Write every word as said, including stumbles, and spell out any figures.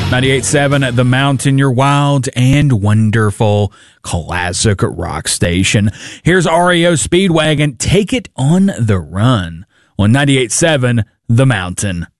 ninety-eight point seven The Mountain, your wild and wonderful classic rock station. Here's R E O Speedwagon, Take It on the Run on ninety-eight point seven The Mountain.